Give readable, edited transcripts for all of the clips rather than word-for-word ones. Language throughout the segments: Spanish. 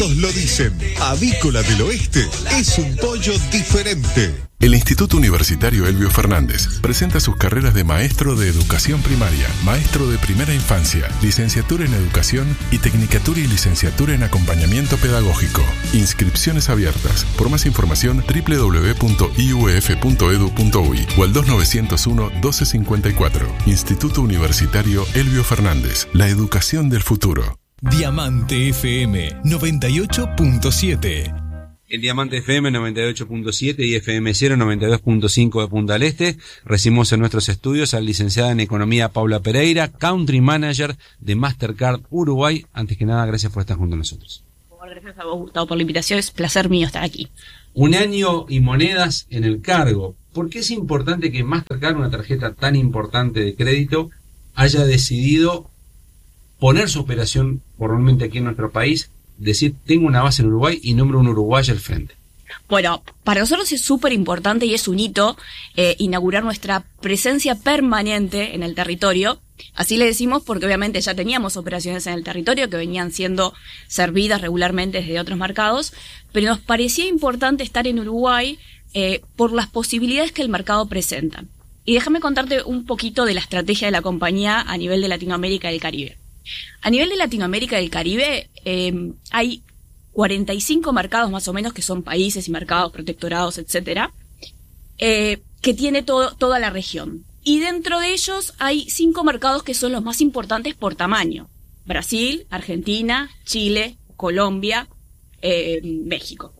Todos lo dicen, Avícola del Oeste es un pollo diferente. El Instituto Universitario Elbio Fernández presenta sus carreras de maestro de educación primaria, maestro de primera infancia, licenciatura en educación y tecnicatura y licenciatura en acompañamiento pedagógico. Inscripciones abiertas. Por más información www.iuf.edu.uy o al 2901-1254. Instituto Universitario Elbio Fernández. La educación del futuro. Diamante FM 98.7. En Diamante FM 98.7 y FM 092.5 de Punta del Este. Recibimos en nuestros estudios a la licenciada en Economía Paula Pereira, Country Manager de Mastercard Uruguay. Antes que nada, gracias por estar junto a nosotros. Gracias a vos, Gustavo, por la invitación. Es placer mío estar aquí. Un año y monedas en el cargo. ¿Por qué es importante que Mastercard, una tarjeta tan importante de crédito, haya decidido poner su operación formalmente aquí en nuestro país? Decir, tengo una base en Uruguay y nombro un uruguayo al frente. Bueno, para nosotros es súper importante y es un hito inaugurar nuestra presencia permanente en el territorio. Así le decimos porque obviamente ya teníamos operaciones en el territorio que venían siendo servidas regularmente desde otros mercados, pero nos parecía importante estar en Uruguay por las posibilidades que el mercado presenta. Y déjame contarte un poquito de la estrategia de la compañía a nivel de Latinoamérica y el Caribe. A nivel de Latinoamérica y el Caribe hay 45 mercados más o menos que son países y mercados, protectorados, etcétera, que tiene toda la región. Y dentro de ellos hay 5 mercados que son los más importantes por tamaño: Brasil, Argentina, Chile, Colombia, México.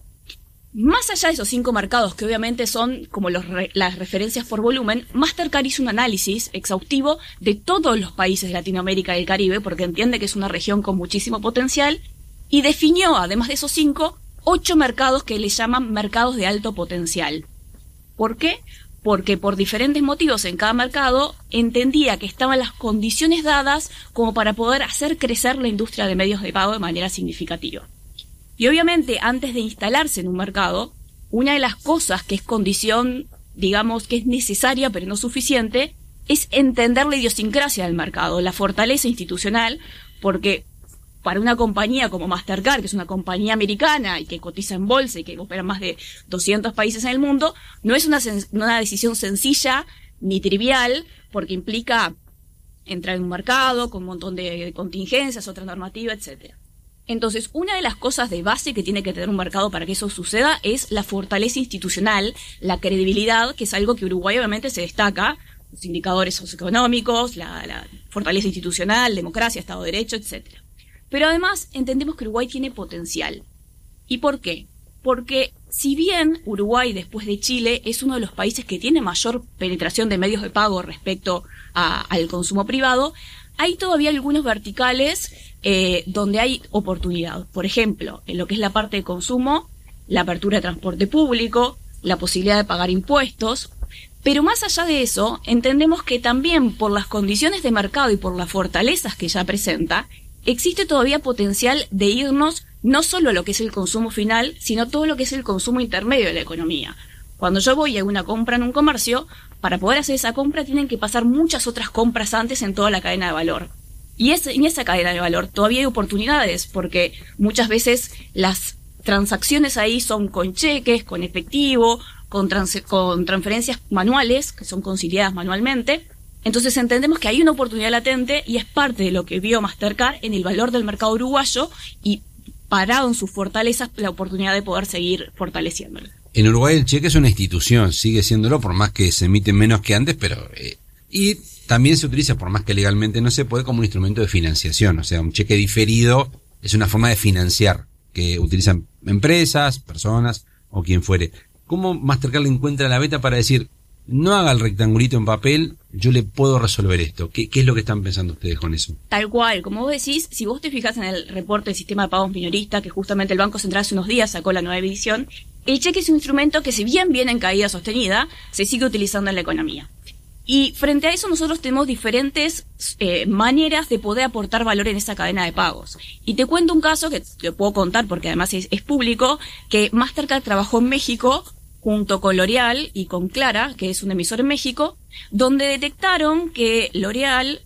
Más allá de esos 5 mercados, que obviamente son como las referencias por volumen, Mastercard hizo un análisis exhaustivo de todos los países de Latinoamérica y el Caribe, porque entiende que es una región con muchísimo potencial, y definió, además de esos 5, 8 mercados que le llaman mercados de alto potencial. ¿Por qué? Porque por diferentes motivos en cada mercado entendía que estaban las condiciones dadas como para poder hacer crecer la industria de medios de pago de manera significativa. Y obviamente, antes de instalarse en un mercado, una de las cosas que es condición, digamos, que es necesaria pero no suficiente, es entender la idiosincrasia del mercado, la fortaleza institucional, porque para una compañía como Mastercard, que es una compañía americana y que cotiza en bolsa y que opera en más de 200 países en el mundo, no es una decisión sencilla ni trivial, porque implica entrar en un mercado con un montón de contingencias, otra normativa, etcétera. Entonces, una de las cosas de base que tiene que tener un mercado para que eso suceda es la fortaleza institucional, la credibilidad, que es algo que Uruguay obviamente se destaca, los indicadores socioeconómicos, la fortaleza institucional, democracia, Estado de Derecho, etcétera. Pero además entendemos que Uruguay tiene potencial. ¿Y por qué? Porque si bien Uruguay, después de Chile, es uno de los países que tiene mayor penetración de medios de pago respecto al consumo privado, hay todavía algunos verticales donde hay oportunidad. Por ejemplo, en lo que es la parte de consumo, la apertura de transporte público, la posibilidad de pagar impuestos. Pero más allá de eso, entendemos que también por las condiciones de mercado y por las fortalezas que ya presenta, existe todavía potencial de irnos no solo a lo que es el consumo final, sino todo lo que es el consumo intermedio de la economía. Cuando yo voy a una compra en un comercio, para poder hacer esa compra tienen que pasar muchas otras compras antes en toda la cadena de valor. Y en esa cadena de valor todavía hay oportunidades, porque muchas veces las transacciones ahí son con cheques, con efectivo, con transferencias manuales, que son conciliadas manualmente. Entonces entendemos que hay una oportunidad latente y es parte de lo que vio Mastercard en el valor del mercado uruguayo y parado en sus fortalezas la oportunidad de poder seguir fortaleciéndolo. En Uruguay el cheque es una institución, sigue siéndolo por más que se emiten menos que antes, pero y también se utiliza, por más que legalmente no se puede, como un instrumento de financiación. O sea, un cheque diferido es una forma de financiar que utilizan empresas, personas o quien fuere. ¿Cómo Mastercard le encuentra la beta para decir, no haga el rectangulito en papel, yo le puedo resolver esto? ¿Qué es lo que están pensando ustedes con eso? Tal cual, como vos decís, si vos te fijas en el reporte del sistema de pagos minorista, que justamente el Banco Central hace unos días sacó la nueva edición, el cheque es un instrumento que, si bien viene en caída sostenida, se sigue utilizando en la economía. Y frente a eso nosotros tenemos diferentes maneras de poder aportar valor en esa cadena de pagos. Y te cuento un caso que te puedo contar porque además es público, que Mastercard trabajó en México junto con L'Oréal y con Clara, que es un emisor en México, donde detectaron que L'Oréal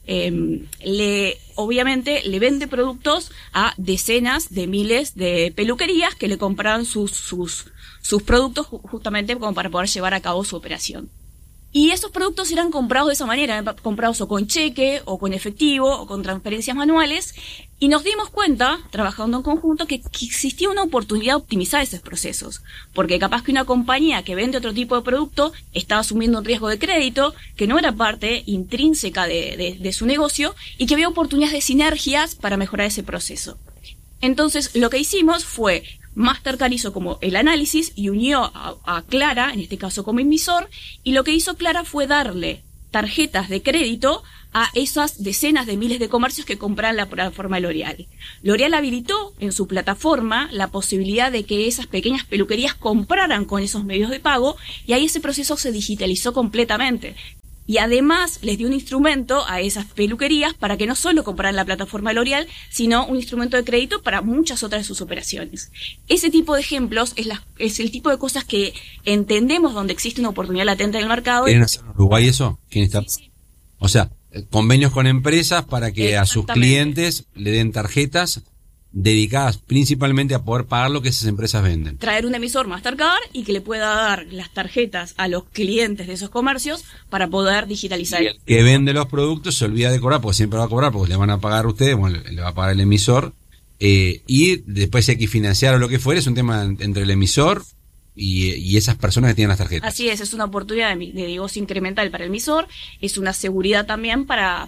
obviamente le vende productos a decenas de miles de peluquerías que le compraron sus productos justamente como para poder llevar a cabo su operación. Y esos productos eran comprados de esa manera, comprados o con cheque, o con efectivo, o con transferencias manuales, y nos dimos cuenta, trabajando en conjunto, que existía una oportunidad de optimizar esos procesos, porque capaz que una compañía que vende otro tipo de producto estaba asumiendo un riesgo de crédito que no era parte intrínseca de su negocio, y que había oportunidades de sinergias para mejorar ese proceso. Entonces, lo que hicimos fue, Mastercard hizo como el análisis y unió a Clara, en este caso como emisor, y lo que hizo Clara fue darle tarjetas de crédito a esas decenas de miles de comercios que compran la plataforma de L'Oréal. L'Oréal habilitó en su plataforma la posibilidad de que esas pequeñas peluquerías compraran con esos medios de pago, y ahí ese proceso se digitalizó completamente. Y además les dio un instrumento a esas peluquerías para que no solo compraran la plataforma de L'Oréal, sino un instrumento de crédito para muchas otras de sus operaciones. Ese tipo de ejemplos es el tipo de cosas que entendemos donde existe una oportunidad latente en el mercado. ¿Quieren hacer en Uruguay eso? ¿Quién está? Sí. O sea, convenios con empresas para que a sus clientes le den tarjetas dedicadas principalmente a poder pagar lo que esas empresas venden. Traer un emisor Mastercard y que le pueda dar las tarjetas a los clientes de esos comercios para poder digitalizar. Y el que vende los productos se olvida de cobrar, porque siempre va a cobrar, porque le van a pagar a ustedes, bueno, le va a pagar el emisor, y después si hay que financiar o lo que fuera, es un tema entre el emisor y esas personas que tienen las tarjetas. Así es una oportunidad de negocio incremental para el emisor, es una seguridad también para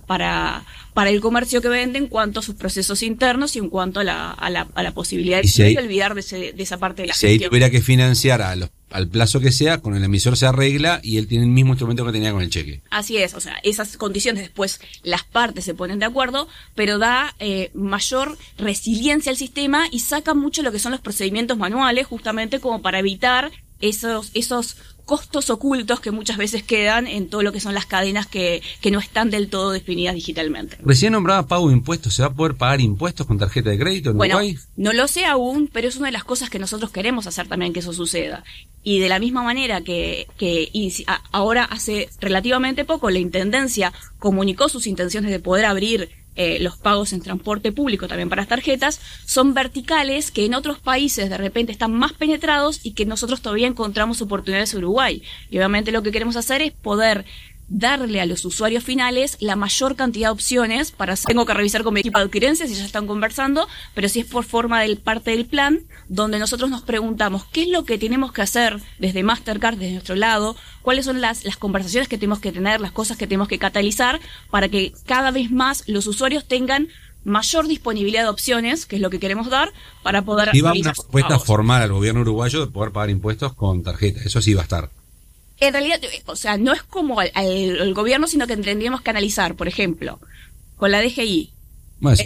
el comercio que vende en cuanto a sus procesos internos y en cuanto a la posibilidad de olvidar de esa parte de la gestión. Si ahí tuviera que financiar al plazo que sea, con el emisor se arregla y él tiene el mismo instrumento que tenía con el cheque. Así es, o sea, esas condiciones después las partes se ponen de acuerdo, pero da mayor resiliencia al sistema y saca mucho lo que son los procedimientos manuales, justamente como para evitar esos costos ocultos que muchas veces quedan en todo lo que son las cadenas que no están del todo definidas digitalmente. Recién nombraba pago de impuestos. ¿Se va a poder pagar impuestos con tarjeta de crédito en Uruguay? Bueno, no lo sé aún, pero es una de las cosas que nosotros queremos hacer también que eso suceda. Y de la misma manera que ahora hace relativamente poco la Intendencia comunicó sus intenciones de poder abrir los pagos en transporte público también para las tarjetas, son verticales que en otros países de repente están más penetrados y que nosotros todavía encontramos oportunidades en Uruguay. Y obviamente lo que queremos hacer es poder darle a los usuarios finales la mayor cantidad de opciones para hacer. Tengo que revisar con mi equipo de adquirencias si ya están conversando, pero si es por forma del parte del plan, donde nosotros nos preguntamos qué es lo que tenemos que hacer desde Mastercard, desde nuestro lado, cuáles son las conversaciones que tenemos que tener, las cosas que tenemos que catalizar para que cada vez más los usuarios tengan mayor disponibilidad de opciones, que es lo que queremos dar, para poder... Y va una propuesta formal al gobierno uruguayo de poder pagar impuestos con tarjeta, eso sí va a estar. En realidad, o sea, no es como al gobierno, sino que tendríamos que analizar, por ejemplo, con la DGI. Bueno,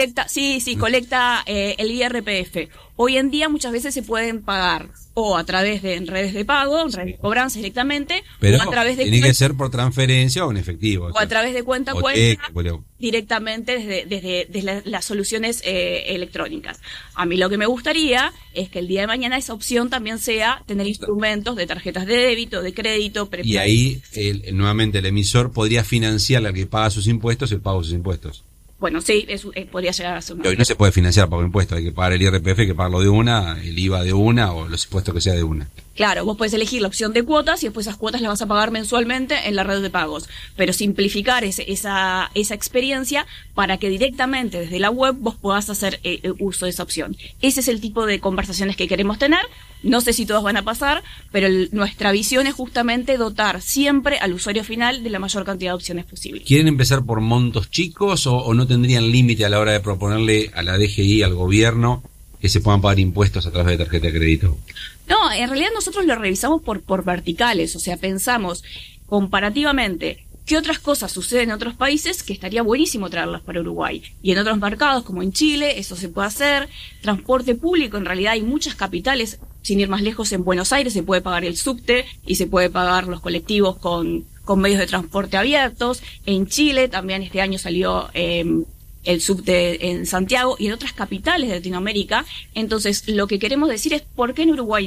colecta el IRPF. Hoy en día muchas veces se pueden pagar o a través de redes de pago, en redes de cobranza directamente, pero o a través de tiene que ser por transferencia o en efectivo. O a través de cuenta directamente desde las soluciones electrónicas. A mí lo que me gustaría es que el día de mañana esa opción también sea tener instrumentos de tarjetas de débito, de crédito. Y ahí nuevamente el emisor podría financiar al que paga sus impuestos el pago de sus impuestos. Bueno, sí, podría llegar a ser una... Hoy no se puede financiar pago de impuestos, hay que pagar el IRPF, hay que pagarlo de una, el IVA de una o los impuestos que sea de una. Claro, vos podés elegir la opción de cuotas y después esas cuotas las vas a pagar mensualmente en la red de pagos, pero simplificar esa experiencia para que directamente desde la web vos puedas hacer uso de esa opción. Ese es el tipo de conversaciones que queremos tener. No sé si todas van a pasar, pero nuestra visión es justamente dotar siempre al usuario final de la mayor cantidad de opciones posible. ¿Quieren empezar por montos chicos o no tendrían límite a la hora de proponerle a la DGI, al gobierno, que se puedan pagar impuestos a través de tarjeta de crédito? No, en realidad nosotros lo revisamos por verticales, o sea, pensamos comparativamente qué otras cosas suceden en otros países que estaría buenísimo traerlas para Uruguay. Y en otros mercados, como en Chile, eso se puede hacer. Transporte público, en realidad hay muchas capitales, sin ir más lejos, en Buenos Aires se puede pagar el subte y se puede pagar los colectivos con medios de transporte abiertos. En Chile también este año salió el subte en Santiago y en otras capitales de Latinoamérica. Entonces, lo que queremos decir es ¿por qué en Uruguay no?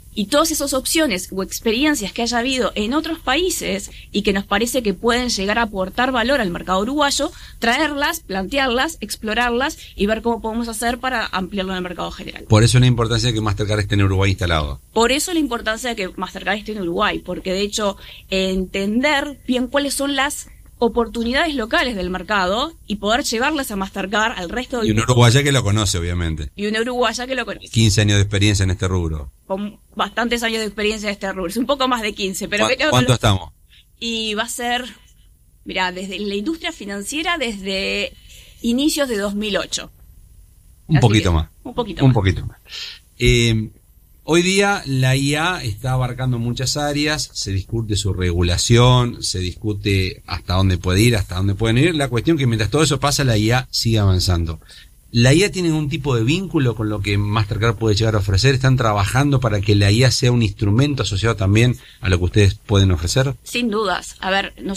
Y todas esas opciones o experiencias que haya habido en otros países y que nos parece que pueden llegar a aportar valor al mercado uruguayo, traerlas, plantearlas, explorarlas y ver cómo podemos hacer para ampliarlo en el mercado general. Por eso la importancia de que Mastercard esté en Uruguay instalado. Por eso la importancia de que Mastercard esté en Uruguay, porque de hecho entender bien cuáles son las oportunidades locales del mercado y poder llevarlas a Mastercard al resto del... Y una uruguaya que lo conoce, obviamente. Y una uruguaya que lo conoce. 15 años de experiencia en este rubro. Con bastantes años de experiencia en este rubro. Es un poco más de 15, pero... ¿Cuánto estamos? Y va a ser, mira, desde la industria financiera desde inicios de 2008. Un poquito más. Un poquito más. Hoy día la IA está abarcando muchas áreas, se discute su regulación, se discute hasta dónde puede ir, hasta dónde pueden ir. La cuestión es que mientras todo eso pasa, la IA sigue avanzando. ¿La IA tiene un tipo de vínculo con lo que Mastercard puede llegar a ofrecer? ¿Están trabajando para que la IA sea un instrumento asociado también a lo que ustedes pueden ofrecer? Sin dudas. A ver,